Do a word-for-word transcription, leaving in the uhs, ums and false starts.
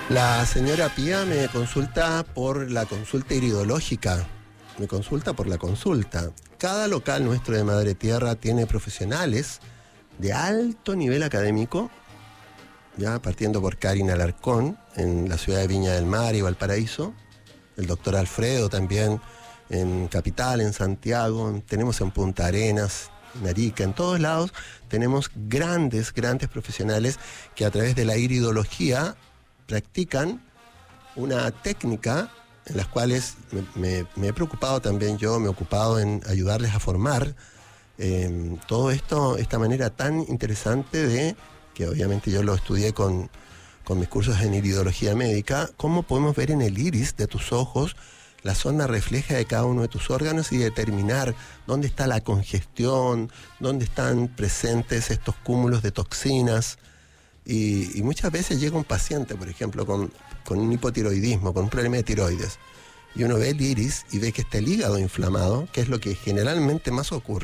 La señora Pía me consulta por la consulta iridológica, me consulta por la consulta. Cada local nuestro de Madre Tierra tiene profesionales de alto nivel académico, ya partiendo por Karina Alarcón, en la ciudad de Viña del Mar y Valparaíso, el doctor Alfredo también en Capital, en Santiago, tenemos en Punta Arenas, en Arica, en todos lados tenemos grandes, grandes profesionales que a través de la iridología practican una técnica en las cuales me, me, me he preocupado también yo, me he ocupado en ayudarles a formar eh, todo esto, esta manera tan interesante de, que obviamente yo lo estudié con, con mis cursos en iridología médica, cómo podemos ver en el iris de tus ojos la zona refleja de cada uno de tus órganos y determinar dónde está la congestión, dónde están presentes estos cúmulos de toxinas. Y, y muchas veces llega un paciente, por ejemplo, con, con un hipotiroidismo, con un problema de tiroides, y uno ve el iris y ve que está el hígado inflamado, que es lo que generalmente más ocurre.